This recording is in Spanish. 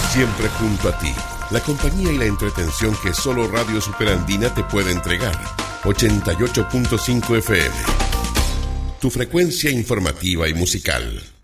Siempre junto a ti, la compañía y la entretención que solo Radio Superandina te puede entregar. 88.5 FM. Tu frecuencia informativa y musical.